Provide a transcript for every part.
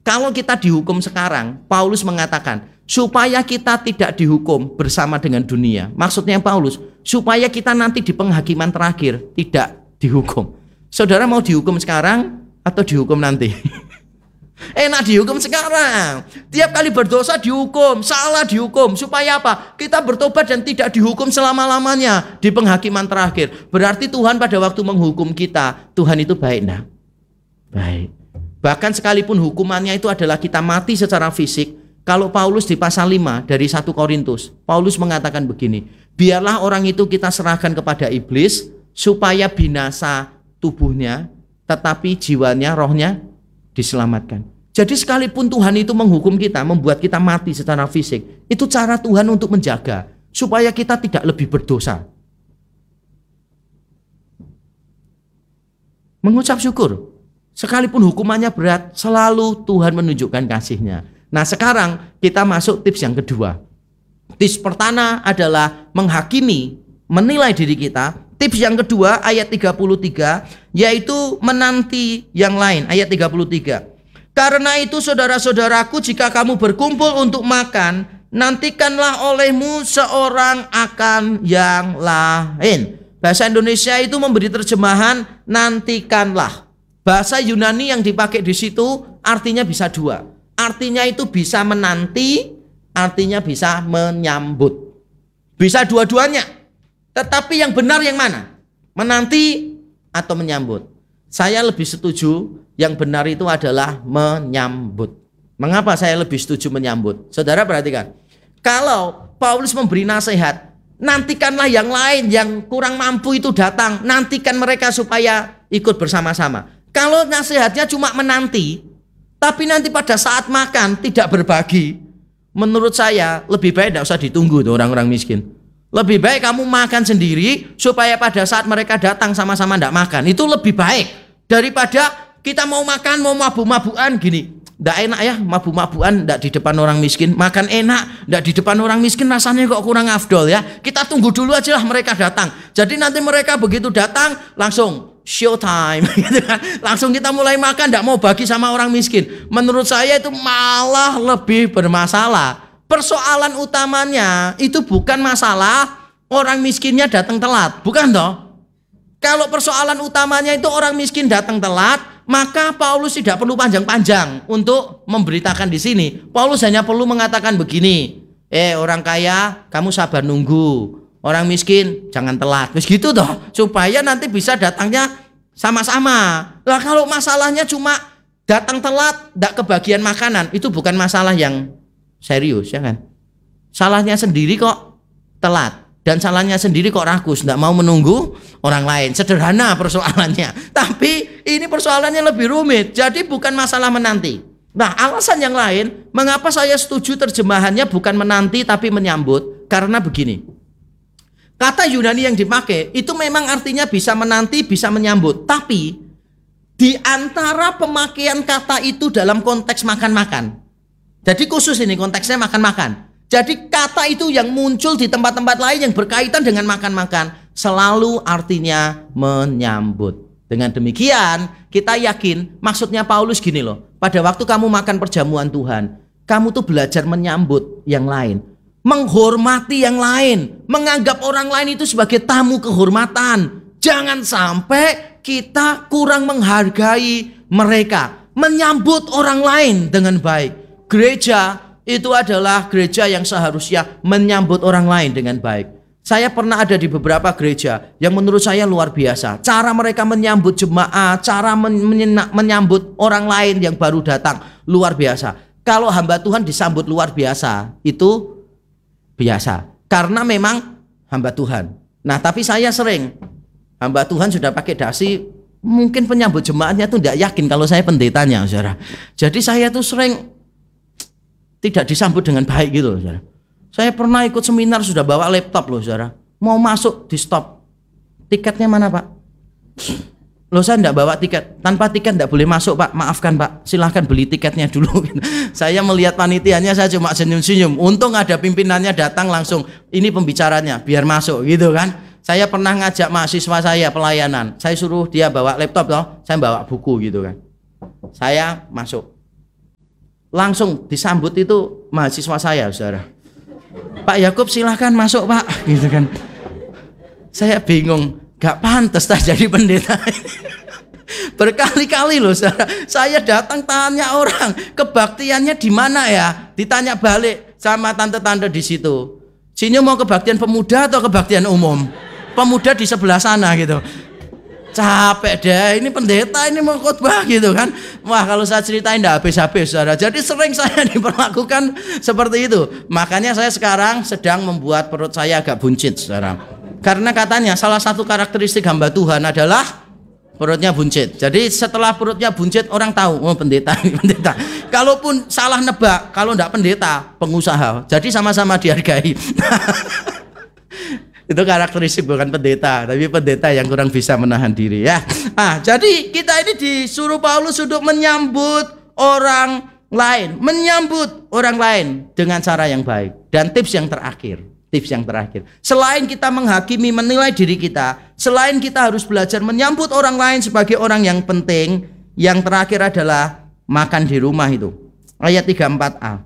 Kalau kita dihukum sekarang, Paulus mengatakan, supaya kita tidak dihukum bersama dengan dunia. Maksudnya Paulus, supaya kita nanti di penghakiman terakhir tidak dihukum. Saudara mau dihukum sekarang atau dihukum nanti? Enak dihukum sekarang. Tiap kali berdosa dihukum, salah dihukum. Supaya apa? Kita bertobat dan tidak dihukum selama-lamanya di penghakiman terakhir. Berarti Tuhan pada waktu menghukum kita, Tuhan itu baik, nah? Baik. Bahkan sekalipun hukumannya itu adalah kita mati secara fisik. Kalau Paulus di pasal 5 dari 1 Korintus, Paulus mengatakan begini, biarlah orang itu kita serahkan kepada iblis supaya binasa tubuhnya, tetapi jiwanya, rohnya diselamatkan. Jadi sekalipun Tuhan itu menghukum kita, membuat kita mati secara fisik, itu cara Tuhan untuk menjaga supaya kita tidak lebih berdosa. Mengucap syukur. Sekalipun hukumannya berat, selalu Tuhan menunjukkan kasih-Nya. Nah, sekarang kita masuk tips yang kedua. Tips pertama adalah menghakimi, menilai diri kita. Tips yang kedua ayat 33 yaitu menanti yang lain. Ayat 33. Karena itu saudara-saudaraku, jika kamu berkumpul untuk makan, nantikanlah olehmu seorang akan yang lain. Bahasa Indonesia itu memberi terjemahan nantikanlah. Bahasa Yunani yang dipakai di situ artinya bisa dua. Artinya itu bisa menanti, artinya bisa menyambut. Bisa dua-duanya. Tetapi yang benar yang mana? Menanti atau menyambut? Saya lebih setuju yang benar itu adalah menyambut. Mengapa saya lebih setuju menyambut? Saudara perhatikan. Kalau Paulus memberi nasihat, nantikanlah yang lain yang kurang mampu itu datang. Nantikan mereka supaya ikut bersama-sama. Kalau nasihatnya cuma menanti, tapi nanti pada saat makan tidak berbagi, menurut saya lebih baik tidak usah ditunggu tuh orang-orang miskin. Lebih baik kamu makan sendiri supaya pada saat mereka datang sama-sama tidak makan. Itu lebih baik daripada kita mau makan, mau mabuk-mabukan gini. Tidak enak ya mabuk-mabukan tidak di depan orang miskin. Makan enak tidak di depan orang miskin, rasanya kok kurang afdol ya. Kita tunggu dulu aja lah mereka datang. Jadi nanti mereka begitu datang langsung showtime gitu kan. Langsung kita mulai makan, tidak mau bagi sama orang miskin. Menurut saya itu malah lebih bermasalah. Persoalan utamanya itu bukan masalah orang miskinnya datang telat, bukan toh? Kalau persoalan utamanya itu orang miskin datang telat, maka Paulus tidak perlu panjang-panjang untuk memberitakan di sini. Paulus hanya perlu mengatakan begini, orang kaya kamu sabar nunggu, orang miskin jangan telat, begitu toh, supaya nanti bisa datangnya sama-sama. Lah kalau masalahnya cuma datang telat, tidak kebagian makanan, itu bukan masalah yang serius ya kan. Salahnya sendiri kok telat, dan salahnya sendiri kok rakus, tidak mau menunggu orang lain. Sederhana persoalannya, tapi ini persoalannya lebih rumit. Jadi bukan masalah menanti. Nah, alasan yang lain mengapa saya setuju terjemahannya bukan menanti tapi menyambut, karena begini. Kata Yunani yang dipakai itu memang artinya bisa menanti, bisa menyambut. Tapi di antara pemakaian kata itu dalam konteks makan-makan. Jadi khusus ini konteksnya makan-makan. Jadi kata itu yang muncul di tempat-tempat lain yang berkaitan dengan makan-makan selalu artinya menyambut. Dengan demikian kita yakin maksudnya Paulus gini loh. Pada waktu kamu makan perjamuan Tuhan, kamu tuh belajar menyambut yang lain, menghormati yang lain, menganggap orang lain itu sebagai tamu kehormatan. Jangan sampai kita kurang menghargai mereka, menyambut orang lain dengan baik. Gereja itu adalah gereja yang seharusnya menyambut orang lain dengan baik. Saya pernah ada di beberapa gereja yang menurut saya luar biasa. Cara mereka menyambut jemaat, cara menyambut orang lain yang baru datang, luar biasa. Kalau hamba Tuhan disambut luar biasa, itu biasa. Karena memang hamba Tuhan. Nah, tapi saya sering, hamba Tuhan sudah pakai dasi, mungkin penyambut jemaatnya tuh tidak yakin kalau saya pendetanya, saudara. Jadi saya tuh sering tidak disambut dengan baik gitu loh, saudara. Saya pernah ikut seminar sudah bawa laptop loh, saudara. Mau masuk di stop. Tiketnya mana, Pak? Loh, saya tidak bawa tiket. Tanpa tiket tidak boleh masuk, Pak. Maafkan, Pak. Silahkan beli tiketnya dulu. Saya melihat panitianya, saya cuma senyum-senyum. Untung ada pimpinannya datang langsung. Ini pembicaranya, biar masuk gitu kan. Saya pernah ngajak mahasiswa saya pelayanan. Saya suruh dia bawa laptop loh. Saya bawa buku gitu kan. Saya masuk. langsung disambut itu mahasiswa saya, saudara. Pak Yakub silahkan masuk Pak, gitu kan. Saya bingung, gak pantas tak jadi pendeta. Berkali-kali loh saudara, saya datang tanya orang kebaktiannya di mana ya, ditanya balik sama tante-tante di situ. Sini mau kebaktian pemuda atau kebaktian umum? Pemuda di sebelah sana gitu. Capek deh, ini pendeta ini mau khotbah gitu kan. Wah kalau saya ceritain tidak habis-habis saudara. Jadi sering saya diperlakukan seperti itu. Makanya saya sekarang sedang membuat perut saya agak buncit saudara. Karena katanya salah satu karakteristik hamba Tuhan adalah perutnya buncit. Jadi setelah perutnya buncit orang tahu, oh pendeta ini pendeta. Kalaupun salah nebak, kalau tidak pendeta, pengusaha. Jadi sama-sama dihargai. Itu karakteristik bukan pendeta, tapi pendeta yang kurang bisa menahan diri ya. Jadi kita ini disuruh Paulus untuk menyambut orang lain dengan cara yang baik. Dan tips yang terakhir, selain kita menghakimi, menilai diri kita, selain kita harus belajar menyambut orang lain sebagai orang yang penting, yang terakhir adalah makan di rumah itu. Ayat 34a.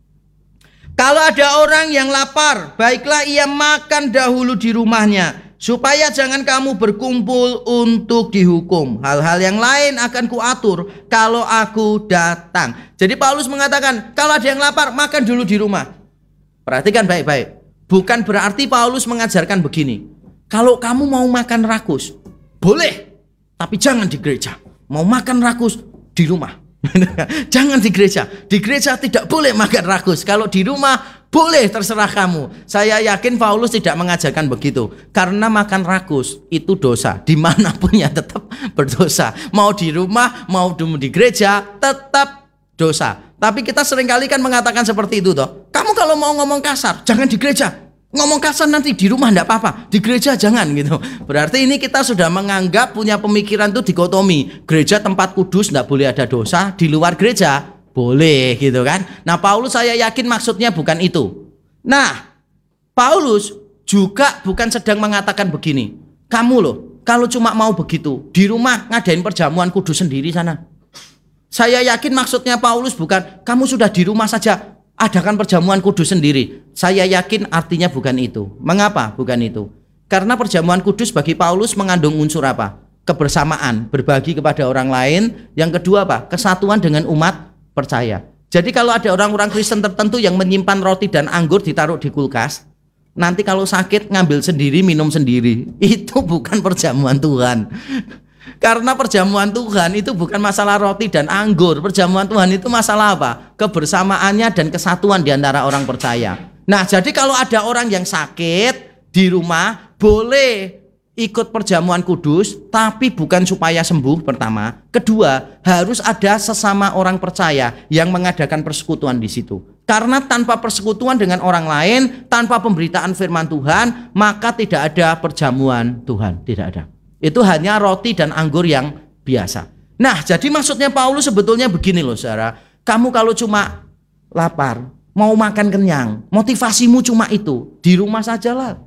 Kalau ada orang yang lapar, baiklah ia makan dahulu di rumahnya, supaya jangan kamu berkumpul untuk dihukum. Hal-hal yang lain akan kuatur kalau aku datang. Jadi Paulus mengatakan, kalau ada yang lapar, makan dulu di rumah. Perhatikan baik-baik. Bukan berarti Paulus mengajarkan begini, kalau kamu mau makan rakus, boleh, tapi jangan di gereja. Mau makan rakus di rumah. Jangan di gereja. Di gereja tidak boleh makan rakus. Kalau di rumah boleh, terserah kamu. Saya yakin Paulus tidak mengajarkan begitu. Karena makan rakus itu dosa. Dimanapun ya tetap berdosa. Mau di rumah, mau di gereja, tetap dosa. Tapi kita seringkali kan mengatakan seperti itu toh. Kamu kalau mau ngomong kasar, jangan di gereja. Ngomong kasar nanti di rumah enggak apa-apa, di gereja jangan gitu. Berarti ini kita sudah menganggap punya pemikiran itu dikotomi. Gereja tempat kudus enggak boleh ada dosa, di luar gereja boleh gitu kan. Nah Paulus saya yakin maksudnya bukan itu. Nah Paulus juga bukan sedang mengatakan begini, kamu loh kalau cuma mau begitu, di rumah ngadain perjamuan kudus sendiri sana. Saya yakin maksudnya Paulus bukan kamu sudah di rumah saja adakan perjamuan kudus sendiri. Saya yakin artinya bukan itu. Mengapa bukan itu? Karena perjamuan kudus bagi Paulus mengandung unsur apa? Kebersamaan, berbagi kepada orang lain. Yang kedua apa? Kesatuan dengan umat percaya. Jadi kalau ada orang-orang Kristen tertentu yang menyimpan roti dan anggur ditaruh di kulkas, nanti kalau sakit ngambil sendiri, minum sendiri. Itu bukan perjamuan Tuhan. Karena perjamuan Tuhan itu bukan masalah roti dan anggur. Perjamuan Tuhan itu masalah apa? Kebersamaannya dan kesatuan di antara orang percaya. Nah, jadi kalau ada orang yang sakit di rumah, boleh ikut perjamuan kudus, tapi bukan supaya sembuh pertama. Kedua, harus ada sesama orang percaya yang mengadakan persekutuan di situ. Karena tanpa persekutuan dengan orang lain, tanpa pemberitaan firman Tuhan, maka tidak ada perjamuan Tuhan, tidak ada. Itu hanya roti dan anggur yang biasa. Nah, jadi maksudnya Paulus sebetulnya begini loh saudara. Kamu kalau cuma lapar, mau makan kenyang, motivasimu cuma itu, di rumah sajalah.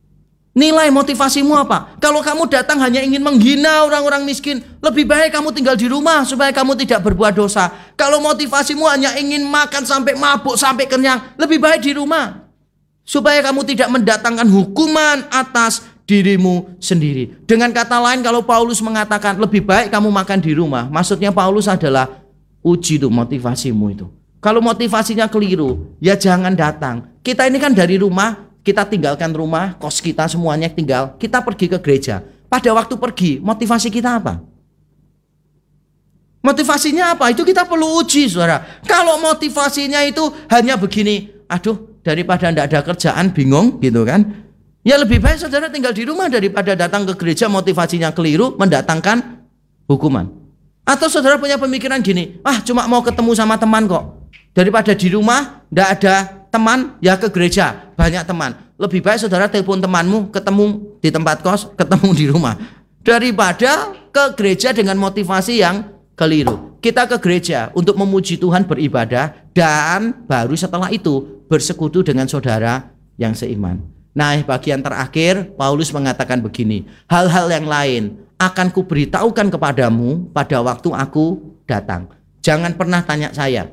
Nilai motivasimu apa? Kalau kamu datang hanya ingin menghina orang-orang miskin, lebih baik kamu tinggal di rumah supaya kamu tidak berbuat dosa. Kalau motivasimu hanya ingin makan sampai mabuk, sampai kenyang, lebih baik di rumah supaya kamu tidak mendatangkan hukuman atas dirimu sendiri. Dengan kata lain, kalau Paulus mengatakan lebih baik kamu makan di rumah, maksudnya Paulus adalah uji tuh motivasimu itu. Kalau motivasinya keliru, ya jangan datang. Kita ini kan dari rumah, kita tinggalkan rumah, kos kita semuanya tinggal, kita pergi ke gereja. Pada waktu pergi, motivasi kita apa? Motivasinya apa? Itu kita perlu uji, saudara. Kalau motivasinya itu hanya begini, aduh, daripada tidak ada kerjaan, bingung gitu kan. Ya lebih baik saudara tinggal di rumah daripada datang ke gereja motivasinya keliru mendatangkan hukuman. Atau saudara punya pemikiran gini, cuma mau ketemu sama teman kok. Daripada di rumah tidak ada teman, ya ke gereja banyak teman. Lebih baik saudara telepon temanmu, ketemu di tempat kos, ketemu di rumah. Daripada ke gereja dengan motivasi yang keliru. Kita ke gereja untuk memuji Tuhan, beribadah, dan baru setelah itu bersekutu dengan saudara yang seiman. Nah, bagian terakhir Paulus mengatakan begini, hal-hal yang lain akan kuberitahukan kepadamu pada waktu aku datang. Jangan pernah tanya saya,